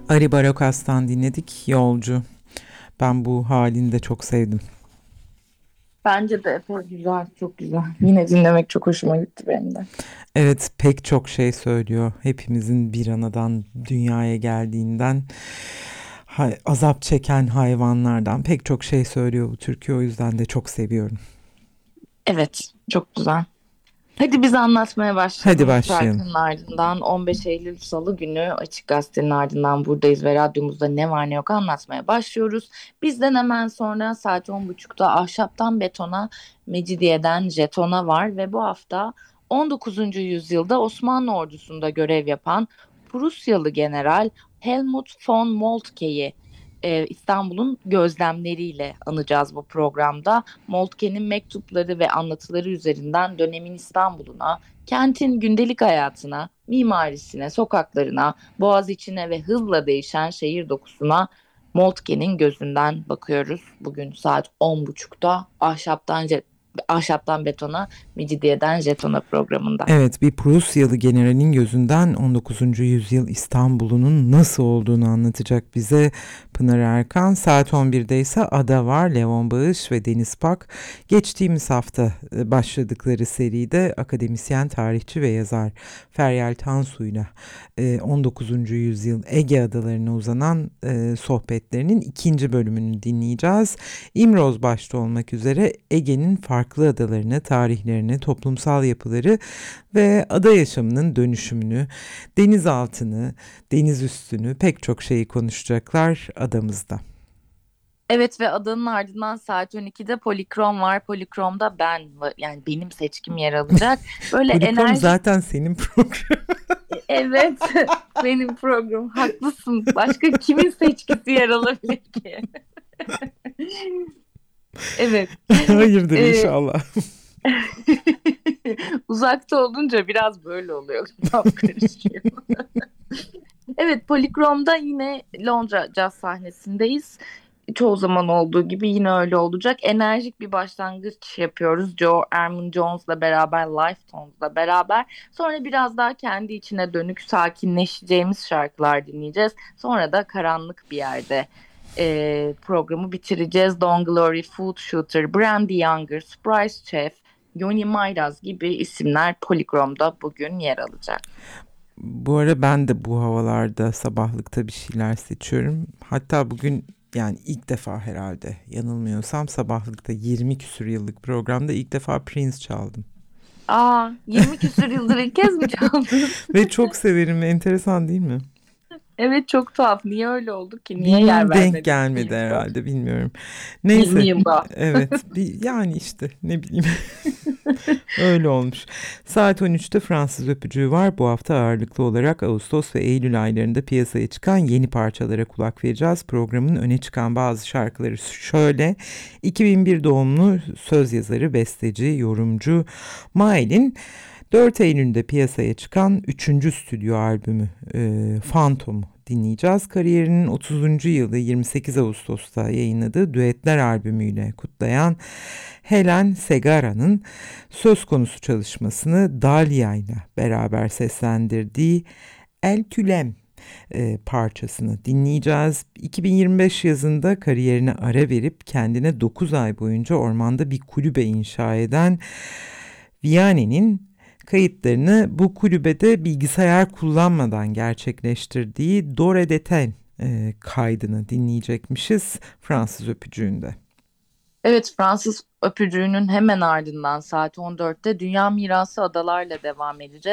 Ari Barokas'tan dinledik Yolcu. Ben bu halini de çok sevdim. Bence de epey güzel, çok güzel. Yine dinlemek çok hoşuma gitti benim de. Evet, pek çok şey söylüyor. Hepimizin bir anadan dünyaya geldiğinden, azap çeken hayvanlardan pek çok şey söylüyor bu türkü. O yüzden de çok seviyorum. Evet, çok güzel. Hadi biz anlatmaya Hadi başlayalım bu başlayalım. şarkının ardından. 15 Eylül Salı günü Açık Gazete'nin ardından buradayız ve radyomuzda ne var ne yok anlatmaya başlıyoruz. Bizden hemen sonra saat 10.30'da Ahşaptan Betona, Mecidiyeden Jeton'a var ve bu hafta 19. yüzyılda Osmanlı ordusunda görev yapan Prusyalı General Helmut von Moltke'yi İstanbul'un gözlemleriyle anacağız bu programda. Moltke'nin mektupları ve anlatıları üzerinden dönemin İstanbul'una, kentin gündelik hayatına, mimarisine, sokaklarına, Boğaziçi'ne ve hızla değişen şehir dokusuna Moltke'nin gözünden bakıyoruz. Bugün saat 10.30'da Ahşaptan Betona, Mecidiyeden Jeton'a programında. Evet, bir Prusyalı generalin gözünden 19. yüzyıl İstanbul'unun nasıl olduğunu anlatacak bize Pınar Erkan. Saat 11'de ise Ada var, Leon Bağış ve Deniz Pak. Geçtiğimiz hafta başladıkları seride akademisyen, tarihçi ve yazar Feryal Tansu'yla 19. yüzyıl Ege adalarına uzanan sohbetlerinin ikinci bölümünü dinleyeceğiz. İmroz başta olmak üzere Ege'nin farklı adalarını, tarihlerini, toplumsal yapıları ve ada yaşamının dönüşümünü, denizaltını, deniz üstünü pek çok şeyi konuşacaklar adamızda. Evet ve adanın ardından saat 12'de Polikrom var. Polikrom'da yani benim seçkim yer alacak. Böyle Polikrom enerjik. zaten senin program. Evet, benim program. Haklısın. Başka kimin seçkisi yer alabilir ki? Evet. Hayırdır Ee, inşallah. Uzakta olunca biraz böyle oluyor. Kafam karışıyor. Evet, Polikrom'da yine Londra caz sahnesindeyiz. Çoğu zaman olduğu gibi yine öyle olacak. Enerjik bir başlangıç yapıyoruz. Joe Armon Jones'la beraber, Life Tones'la beraber. Sonra biraz daha kendi içine dönük, sakinleşeceğimiz şarkılar dinleyeceğiz. Sonra da karanlık bir yerde programı bitireceğiz. Don Glory, Food Shooter, Brandy Younger, Surprise Chef, Yoni Mayraz gibi isimler Polychrom'da bugün yer alacak. Bu ara ben de bu havalarda sabahlıkta bir şeyler seçiyorum. Hatta bugün yani ilk defa herhalde yanılmıyorsam sabahlıkta 20 küsur yıllık programda ilk defa Prince çaldım. 20 küsur yıldır ilk kez mi çaldın? Ve çok severim. Enteresan değil mi? Evet, çok tuhaf. Niye öyle oldu ki? Niye yer Bilmiyorum, denk vermedin gelmedi 20 yılda? herhalde, bilmiyorum. 20 Neyse, yılda. evet, yani işte ne bileyim. Öyle olmuş. Saat 13'te Fransız öpücüğü var. Bu hafta ağırlıklı olarak Ağustos ve Eylül aylarında piyasaya çıkan yeni parçalara kulak vereceğiz. Programın öne çıkan bazı şarkıları şöyle. 2001 doğumlu söz yazarı, besteci, yorumcu Mail'in 4 Eylül'de piyasaya çıkan 3. stüdyo albümü Phantom'u dinleyeceğiz. Kariyerinin 30. yılı 28 Ağustos'ta yayınladığı Düetler albümüyle kutlayan Helen Segarra'nın söz konusu çalışmasını Dahlia ile beraber seslendirdiği El Tülem parçasını dinleyeceğiz. 2025 yazında kariyerine ara verip kendine 9 ay boyunca ormanda bir kulübe inşa eden Vianney'nin kayıtlarını bu kulübede bilgisayar kullanmadan gerçekleştirdiği Dore Deten kaydını dinleyecekmişiz Fransız öpücüğünde. Evet, Fransız öpücüğünün hemen ardından saat 14'te Dünya Mirası Adalarla devam edeceğiz.